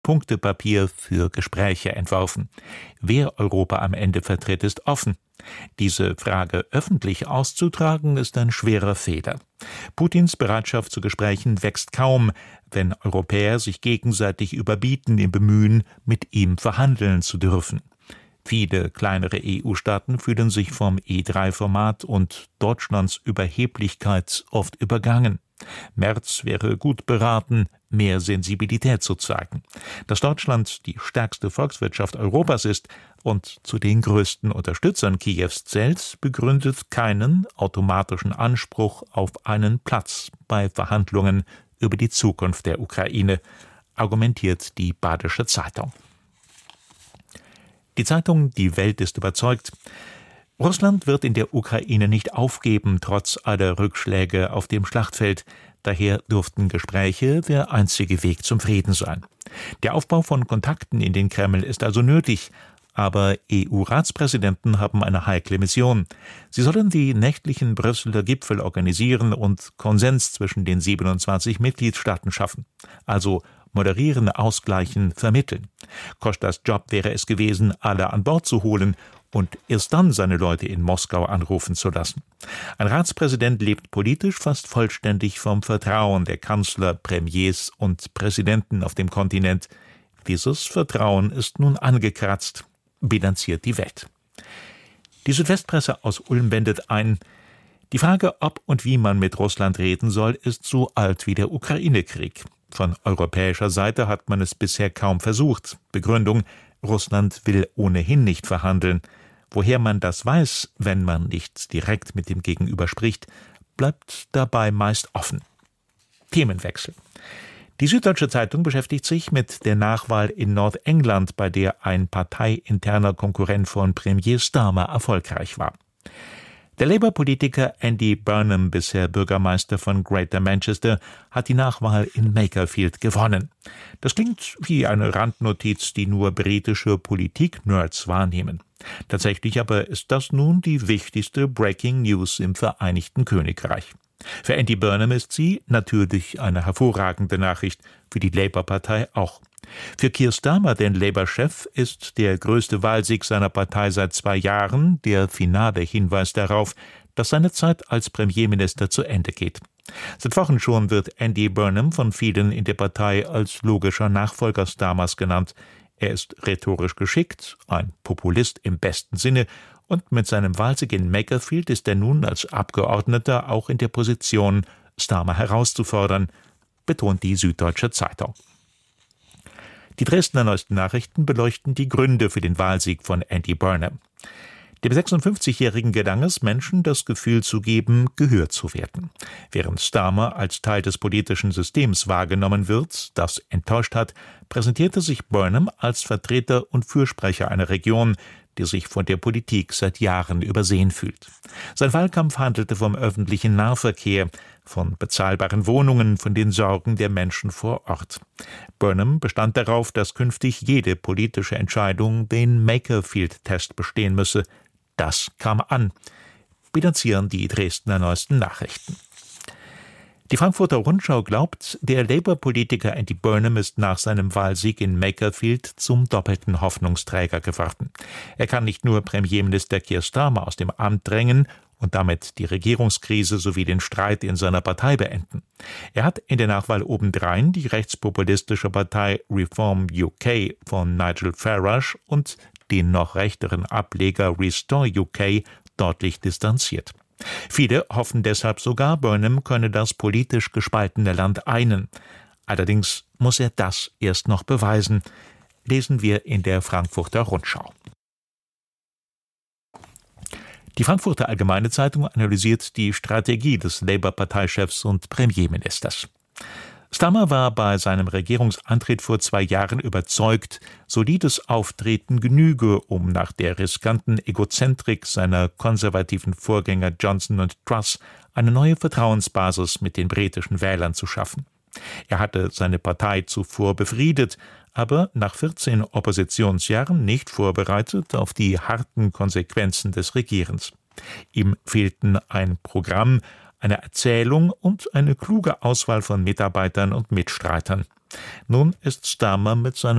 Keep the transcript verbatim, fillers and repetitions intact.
Punktepapier für Gespräche entworfen. Wer Europa am Ende vertritt, ist offen. Diese Frage öffentlich auszutragen, ist ein schwerer Fehler. Putins Bereitschaft zu Gesprächen wächst kaum, wenn Europäer sich gegenseitig überbieten im Bemühen, mit ihm verhandeln zu dürfen. Viele kleinere E U-Staaten fühlen sich vom E drei Format und Deutschlands Überheblichkeit oft übergangen. Merz wäre gut beraten, mehr Sensibilität zu zeigen. Dass Deutschland die stärkste Volkswirtschaft Europas ist und zu den größten Unterstützern Kiews zählt, begründet keinen automatischen Anspruch auf einen Platz bei Verhandlungen über die Zukunft der Ukraine, argumentiert die Badische Zeitung. Die Zeitung Die Welt ist überzeugt, Russland wird in der Ukraine nicht aufgeben, trotz aller Rückschläge auf dem Schlachtfeld. Daher dürften Gespräche der einzige Weg zum Frieden sein. Der Aufbau von Kontakten in den Kreml ist also nötig, aber E U-Ratspräsidenten haben eine heikle Mission. Sie sollen die nächtlichen Brüsseler Gipfel organisieren und Konsens zwischen den siebenundzwanzig Mitgliedstaaten schaffen. Also moderieren, ausgleichen, vermitteln. Kostas Job wäre es gewesen, alle an Bord zu holen und erst dann seine Leute in Moskau anrufen zu lassen. Ein Ratspräsident lebt politisch fast vollständig vom Vertrauen der Kanzler, Premiers und Präsidenten auf dem Kontinent. Dieses Vertrauen ist nun angekratzt, bilanziert die Welt. Die Südwestpresse aus Ulm wendet ein: Die Frage, ob und wie man mit Russland reden soll, ist so alt wie der Ukraine-Krieg. Von europäischer Seite hat man es bisher kaum versucht. Begründung: Russland will ohnehin nicht verhandeln. Woher man das weiß, wenn man nicht direkt mit dem Gegenüber spricht, bleibt dabei meist offen. Themenwechsel. Die Süddeutsche Zeitung beschäftigt sich mit der Nachwahl in Nordengland, bei der ein parteiinterner Konkurrent von Premier Starmer erfolgreich war. Der Labour-Politiker Andy Burnham, bisher Bürgermeister von Greater Manchester, hat die Nachwahl in Makerfield gewonnen. Das klingt wie eine Randnotiz, die nur britische Politik-Nerds wahrnehmen. Tatsächlich aber ist das nun die wichtigste Breaking News im Vereinigten Königreich. Für Andy Burnham ist sie natürlich eine hervorragende Nachricht, für die Labour-Partei auch. Für Keir Starmer, den Labour-Chef, ist der größte Wahlsieg seiner Partei seit zwei Jahren der finale Hinweis darauf, dass seine Zeit als Premierminister zu Ende geht. Seit Wochen schon wird Andy Burnham von vielen in der Partei als logischer Nachfolger Starmers genannt. Er ist rhetorisch geschickt, ein Populist im besten Sinne, und mit seinem Wahlsieg in Makerfield ist er nun als Abgeordneter auch in der Position, Starmer herauszufordern, betont die Süddeutsche Zeitung. Die Dresdner Neuesten Nachrichten beleuchten die Gründe für den Wahlsieg von Andy Burnham. Dem sechsundfünfzigjährigen gelang es, Menschen das Gefühl zu geben, gehört zu werden. Während Starmer als Teil des politischen Systems wahrgenommen wird, das enttäuscht hat, präsentierte sich Burnham als Vertreter und Fürsprecher einer Region, die sich von der Politik seit Jahren übersehen fühlt. Sein Wahlkampf handelte vom öffentlichen Nahverkehr, von bezahlbaren Wohnungen, von den Sorgen der Menschen vor Ort. Burnham bestand darauf, dass künftig jede politische Entscheidung den Makerfield-Test bestehen müsse. Das kam an, bilanzieren die Dresdner Neuesten Nachrichten. Die Frankfurter Rundschau glaubt, der Labour-Politiker Andy Burnham ist nach seinem Wahlsieg in Makerfield zum doppelten Hoffnungsträger geworden. Er kann nicht nur Premierminister Keir Starmer aus dem Amt drängen und damit die Regierungskrise sowie den Streit in seiner Partei beenden. Er hat in der Nachwahl obendrein die rechtspopulistische Partei Reform U K von Nigel Farage und den noch rechteren Ableger Restore U K deutlich distanziert. Viele hoffen deshalb sogar, Burnham könne das politisch gespaltene Land einen. Allerdings muss er das erst noch beweisen, lesen wir in der Frankfurter Rundschau. Die Frankfurter Allgemeine Zeitung analysiert die Strategie des Labour-Parteichefs und Premierministers. Starmer war bei seinem Regierungsantritt vor zwei Jahren überzeugt, solides Auftreten genüge, um nach der riskanten Egozentrik seiner konservativen Vorgänger Johnson und Truss eine neue Vertrauensbasis mit den britischen Wählern zu schaffen. Er hatte seine Partei zuvor befriedet, aber nach vierzehn Oppositionsjahren nicht vorbereitet auf die harten Konsequenzen des Regierens. Ihm fehlten ein Programm, eine Erzählung und eine kluge Auswahl von Mitarbeitern und Mitstreitern. Nun ist Starmer mit seinem